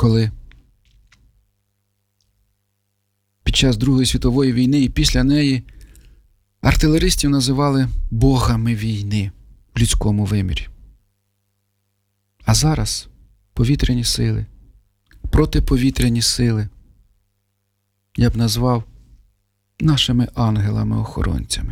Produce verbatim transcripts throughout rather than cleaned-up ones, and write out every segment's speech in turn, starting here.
коли під час Другої світової війни і після неї артилеристів називали богами війни в людському вимірі. А зараз повітряні сили, протиповітряні сили я б назвав нашими ангелами-охоронцями.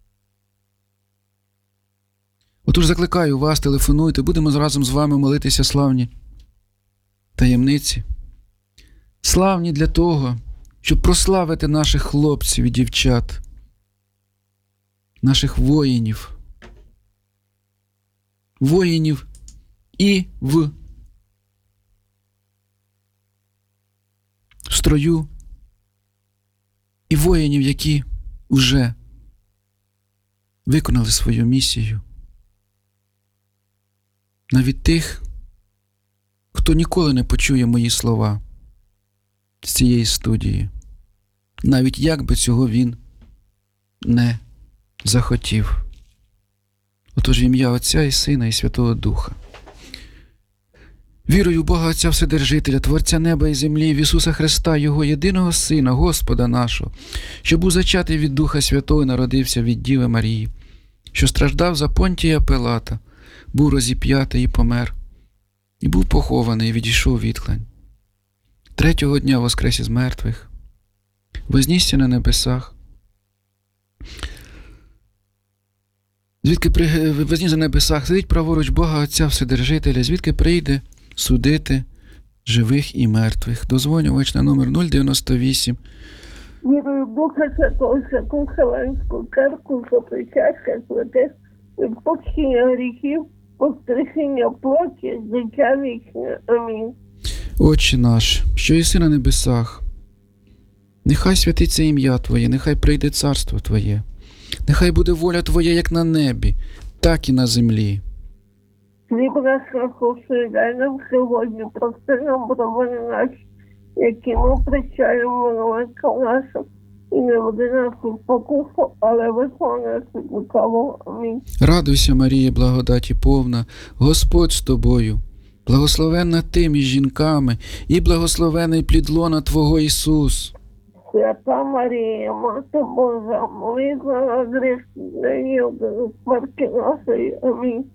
Отож закликаю вас, телефонуйте, будемо разом з вами молитися славні таємниці. Славні для того, щоб прославити наших хлопців і дівчат, наших воїнів, воїнів і в строю, і воїнів, які вже виконали свою місію. Навіть тих, хто ніколи не почує мої слова з цієї студії, навіть як би цього він не захотів. Отож, в ім'я Отця і Сина і Святого Духа. Вірую в Бога Отця Вседержителя, Творця неба і землі, в Ісуса Христа, Його єдиного Сина, Господа нашого, що був зачатий від Духа Святого і народився від Діви Марії, що страждав за Понтія Пилата, був розіп'ятий і помер, і був похований, і відійшов відхлань. Третього дня воскрес із мертвих, вознісся на небесах, звідки при... вознісся на небесах, сидить праворуч Бога Отця Вседержителя, звідки прийде судити живих і мертвих. Дозвонювач на номер нуль дев'яносто вісім. Вірую в Духа Святого, Святу Вселенську Церкву, сопричастя святих, відпущення гріхів, воскресіння плоті, життя вічне. Амінь. Отче наш, що єси на небесах, нехай святиться ім'я Твоє, нехай прийде царство Твоє, нехай буде воля Твоя як на небі, так і на землі. Хліб наш насущний дай нам сьогодні, прости нам провини наші, які ми прощаємо винуватцям нашим, і не веди нас у спокусу, але визволи нас від лукавого. Амінь. Радуйся, Марія, благодаті повна, Господь з тобою, благословенна ти між жінками, і благословений плід лона Твого Ісус. Свята Марія, Мати Божа, молись за нас грішних, нині до смерті нашої. Амінь.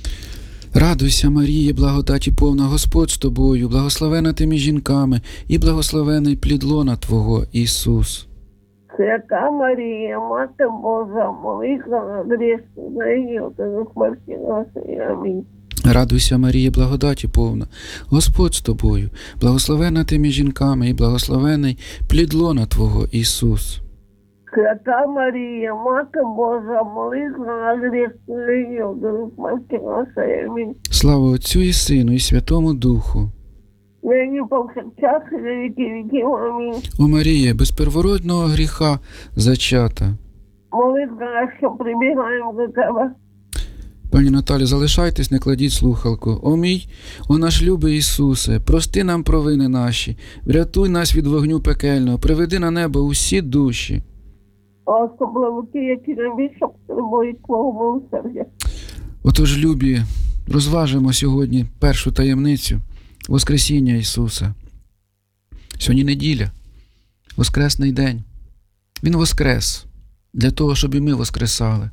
Радуйся, Марія, благодаті повна, Господь з тобою, благословена ти між жінками, і благословений плід лона Твого Ісус. Свята Марія, Мати Божа, молись за нас грішних, нині до смерті нашої. Амінь. Радуйся, Марія, благодаті повна, Господь з тобою, благословена ти між жінками, і благословений плід лона Твого Ісус. Свята Марія, Мати Божа, молись за нас грішних, нині до смерті нашої. Амінь. Слава Отцю і Сину, і Святому Духу. Нині повсякчас і на віки віків. Амінь. О Марія, без первородного гріха зачата. Молись за нас, що прибігаємо до Тебе. Пані Наталі, залишайтесь, не кладіть слухалку. О мій, о наш любий Ісусе, прости нам провини наші, врятуй нас від вогню пекельного, приведи на небо усі душі. А особливо ті, які найбільше потребують Твого милосердя. Отож, любі, розважимо сьогодні першу таємницю Воскресіння Ісуса. Сьогодні неділя, Воскресний день. Він воскрес для того, щоб і ми воскресали.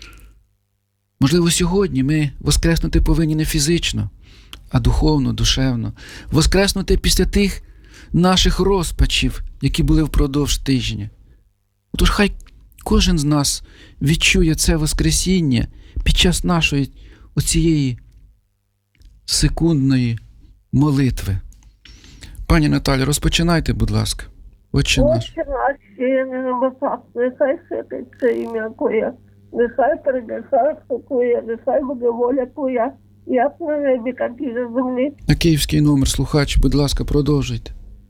Можливо, сьогодні ми воскреснути повинні не фізично, а духовно, душевно. Воскреснути після тих наших розпачів, які були впродовж тижня. Отож, хай кожен з нас відчує це воскресіння під час нашої оцієї секундної молитви. Пані Наталі, розпочинайте, будь ласка. Отче наш. Отче наш, що є на небесах, нехай святиться ім'я Твоє, нехай прийде царство Твоє, нехай буде воля Твоя, як на небі, так і на землі. На київський номер, слухач, будь ласка, продовжуйте.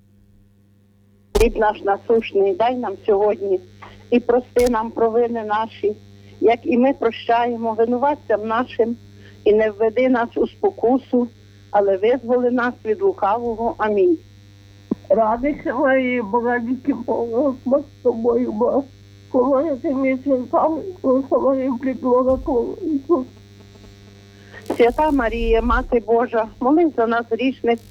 Хліб наш насущний дай нам сьогодні, і прости нам провини наші, як і ми прощаємо винуватцям нашим, і не введи нас у спокусу, але визволи нас від лукавого. Амінь. Радуйся, Марія, благодаті повна, Господь з тобою, бо колоня ти між жінками, благословений плід лона Твого Ісус. Свята Марія, Мати Божа, молись за нас грішних,